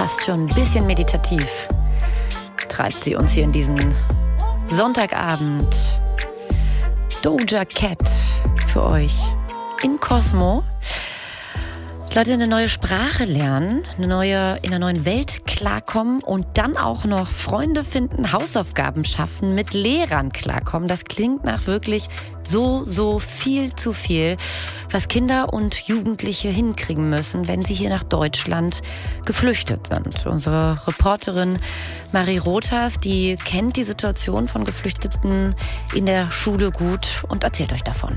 fast schon ein bisschen meditativ treibt sie uns hier in diesen Sonntagabend. Doja Cat für euch in Cosmo. Leute, eine neue Sprache lernen, in einer neuen Welt klarkommen und dann auch noch Freunde finden, Hausaufgaben schaffen, mit Lehrern klarkommen. Das klingt nach wirklich so viel zu viel, was Kinder und Jugendliche hinkriegen müssen, wenn sie hier nach Deutschland geflüchtet sind. Unsere Reporterin Marie Rothas, die kennt die Situation von Geflüchteten in der Schule gut und erzählt euch davon.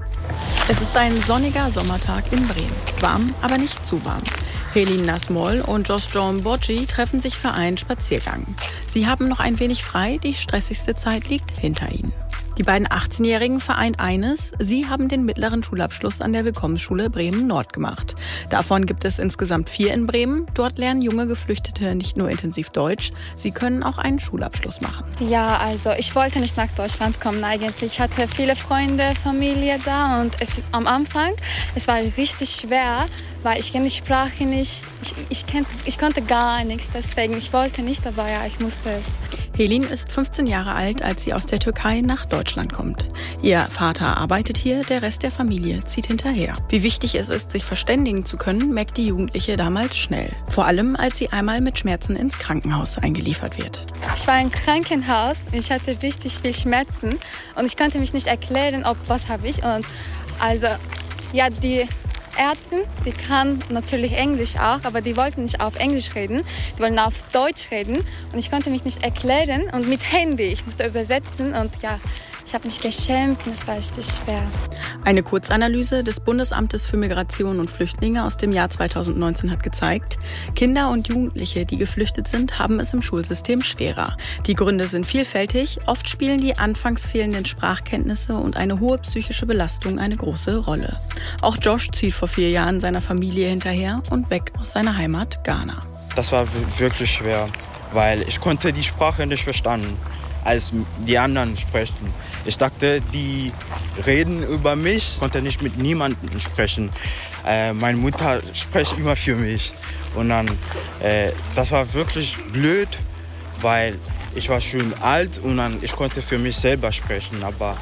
Es ist ein sonniger Sommertag in Bremen. Warm, aber nicht zu warm. Helin Nasmol und Josh-John Borgi treffen sich für einen Spaziergang. Sie haben noch ein wenig frei, die stressigste Zeit liegt hinter ihnen. Die beiden 18-Jährigen vereint eines: Sie haben den mittleren Schulabschluss an der Willkommensschule Bremen-Nord gemacht. Davon gibt es insgesamt 4 in Bremen. Dort lernen junge Geflüchtete nicht nur intensiv Deutsch, sie können auch einen Schulabschluss machen. Ja, also ich wollte nicht nach Deutschland kommen eigentlich. Ich hatte viele Freunde, Familie da und am Anfang, es war richtig schwer, weil ich kenne die Sprache nicht. Ich konnte gar nichts, deswegen ich wollte nicht, aber ja, ich musste es. Helin ist 15 Jahre alt, als sie aus der Türkei nach Deutschland kommt. Ihr Vater arbeitet hier, der Rest der Familie zieht hinterher. Wie wichtig es ist, sich verständigen zu können, merkt die Jugendliche damals schnell. Vor allem, als sie einmal mit Schmerzen ins Krankenhaus eingeliefert wird. Ich war im Krankenhaus, ich hatte richtig viel Schmerzen und ich konnte mich nicht erklären, was habe ich. Und also, ja, die Ärzte, sie kann natürlich Englisch auch, aber die wollten nicht auf Englisch reden, die wollten auf Deutsch reden und ich konnte mich nicht erklären und mit Handy, ich musste übersetzen und ja, ich habe mich geschämt und es war richtig schwer. Eine Kurzanalyse des Bundesamtes für Migration und Flüchtlinge aus dem Jahr 2019 hat gezeigt, Kinder und Jugendliche, die geflüchtet sind, haben es im Schulsystem schwerer. Die Gründe sind vielfältig, oft spielen die anfangs fehlenden Sprachkenntnisse und eine hohe psychische Belastung eine große Rolle. Auch Josh zieht vor 4 Jahren seiner Familie hinterher und weg aus seiner Heimat Ghana. Das war wirklich schwer, weil ich konnte die Sprache nicht verstanden, als die anderen sprechen. Ich dachte, die reden über mich, konnte nicht mit niemandem sprechen. Meine Mutter spricht immer für mich. Und dann, das war wirklich blöd, weil ich war schon alt und dann, ich konnte für mich selber sprechen. Aber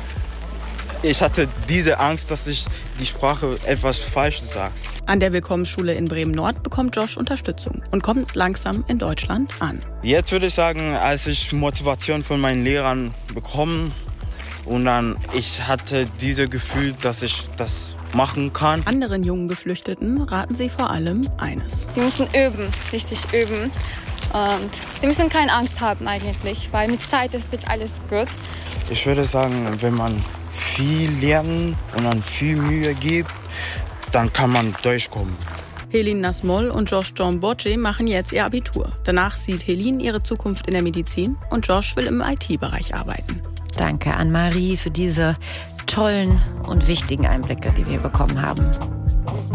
ich hatte diese Angst, dass ich die Sprache etwas Falsches sage. An der Willkommensschule in Bremen-Nord bekommt Josh Unterstützung und kommt langsam in Deutschland an. Jetzt würde ich sagen, als ich Motivation von meinen Lehrern bekommen und dann ich hatte dieses Gefühl, dass ich das machen kann. Anderen jungen Geflüchteten raten sie vor allem eines: Die müssen üben, richtig üben. Und die müssen keine Angst haben eigentlich, weil mit Zeit wird alles gut. Ich würde sagen, wenn man viel lernen und dann viel Mühe gibt, dann kann man durchkommen. Helin Nasmol und Josh-John Borgi machen jetzt ihr Abitur. Danach sieht Helin ihre Zukunft in der Medizin und Josh will im IT-Bereich arbeiten. Danke an Marie für diese tollen und wichtigen Einblicke, die wir bekommen haben.